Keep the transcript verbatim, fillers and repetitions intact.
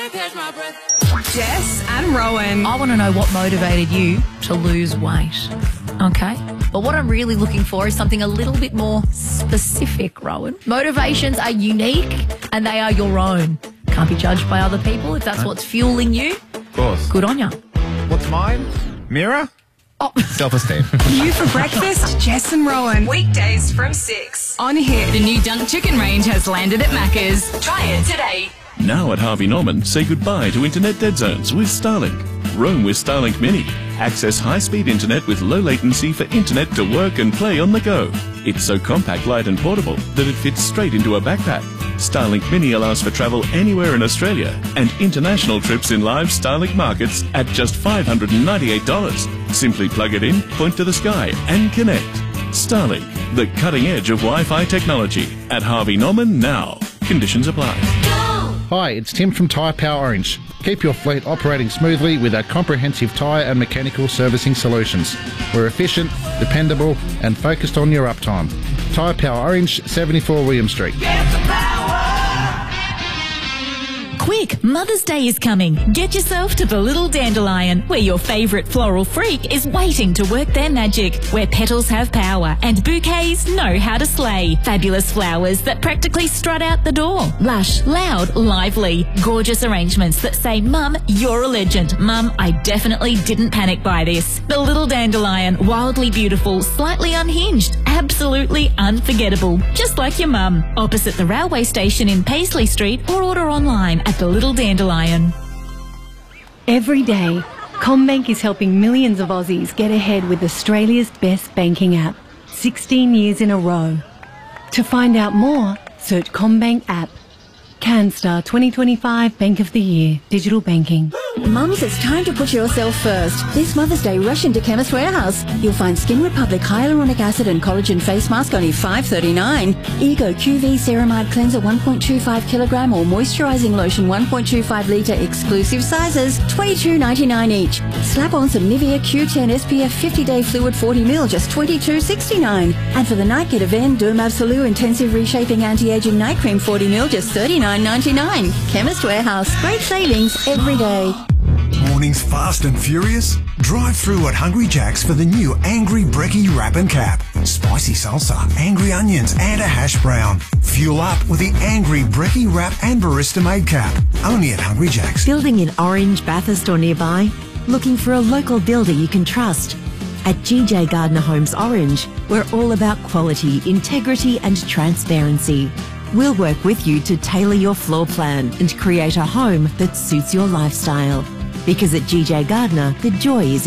can't catch my breath. Jess and Rowan. I want to know what motivated you to lose weight, okay? But what I'm really looking for is something a little bit more specific, Rowan. Motivations are unique and they are your own. Can't be judged by other people. If that's Huh? what's fueling you, Of course. good on ya. What's mine? Mirror? Oh. Self-esteem. You for breakfast, Jess and Rowan. Weekdays from six on Hit. The new Dunk Chicken range has landed at Macca's. Try it today. Now at Harvey Norman, say goodbye to internet dead zones with Starlink. Roam with Starlink Mini. Access high-speed internet with low latency for internet to work and play on the go. It's so compact, light and portable that it fits straight into a backpack. Starlink Mini allows for travel anywhere in Australia and international trips in live Starlink markets at just five hundred ninety-eight dollars. Simply plug it in, point to the sky and connect. Starlink, the cutting edge of Wi-Fi technology. At Harvey Norman now. Conditions apply. Hi, it's Tim from Tyre Power Orange. Keep your fleet operating smoothly with our comprehensive tyre and mechanical servicing solutions. We're efficient, dependable and focused on your uptime. Tyre Power Orange, seventy-four William Street. Quick, Mother's Day is coming. Get yourself to the Little Dandelion, where your favourite floral freak is waiting to work their magic, where petals have power and bouquets know how to slay. Fabulous flowers that practically strut out the door. Lush, loud, lively. Gorgeous arrangements that say, Mum, you're a legend. Mum, I definitely didn't panic by this. The Little Dandelion, wildly beautiful, slightly unhinged, absolutely unforgettable. Just like your mum. Opposite the railway station in Paisley Street or order online at the Little Dandelion. Every day, CommBank is helping millions of Aussies get ahead with Australia's best banking app, sixteen years in a row. To find out more, search CommBank app. CanStar twenty twenty-five Bank of the Year, Digital Banking. Mums, it's time to put yourself first. This Mother's Day, rush into Chemist Warehouse. You'll find Skin Republic Hyaluronic Acid and Collagen Face Mask only five dollars thirty-nine. Ego Q V Ceramide Cleanser one point two five kilogram or Moisturizing Lotion one point two five litre exclusive sizes, twenty-two ninety-nine each. Slap on some Nivea Q ten S P F fifty day Fluid forty milliliters, just twenty-two sixty-nine. And for the night, get a Ven Derm Absolute Intensive Reshaping Anti-Aging Night Cream forty milliliters, just thirty-nine ninety-nine. Chemist Warehouse. Great savings every day. Mornings fast and furious? Drive through at Hungry Jack's for the new Angry Brekkie Wrap and Cap. Spicy salsa, angry onions and a hash brown. Fuel up with the Angry Brekkie Wrap and Barista Made Cap. Only at Hungry Jack's. Building in Orange, Bathurst or nearby? Looking for a local builder you can trust? At G J Gardner Homes Orange, we're all about quality, integrity and transparency. We'll work with you to tailor your floor plan and create a home that suits your lifestyle. Because at G J Gardner, the joy is